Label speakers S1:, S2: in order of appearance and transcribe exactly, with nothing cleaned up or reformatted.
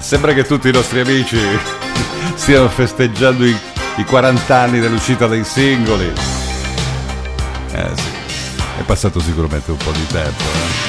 S1: Sembra che tutti i nostri amici stiano festeggiando i, i quaranta anni dell'uscita dei singoli. Eh sì, è passato sicuramente un po' di tempo, eh.